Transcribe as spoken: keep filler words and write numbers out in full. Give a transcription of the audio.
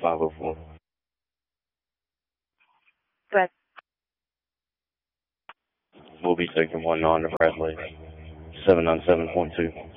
five oh four. But We'll be taking one on to Bradley. seven nine seven point two.